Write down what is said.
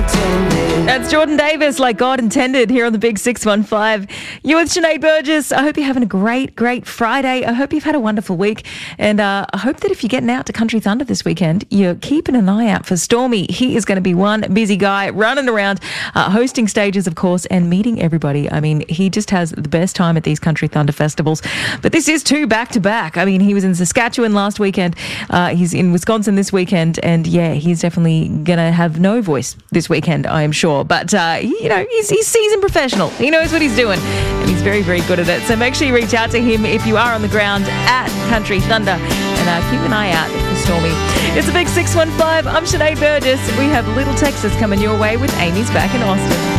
intended. That's Jordan Davis, Like God Intended, here on the Big 615. You're with Sinead Burgess. I hope you're having a great Friday. I hope you've had a wonderful week. And I hope that if you're getting out to Country Thunder this weekend, you're keeping an eye out for Stormy. He is going to be one busy guy running around, hosting stages, of course, and meeting everybody. I mean, he just has the best time at these Country Thunder festivals. But this is two back-to-back. I mean, he was in Saskatchewan last weekend. He's in Wisconsin this weekend. And, yeah, he's definitely going to have no voice this weekend, I am sure. But, he's seasoned professional. He knows what he's doing, and he's very, very good at it. So make sure you reach out to him if you are on the ground at Country Thunder, and keep an eye out for Stormy. It's a Big 615. I'm Sinead Burgess. We have Little Texas coming your way with Amy's back in Austin.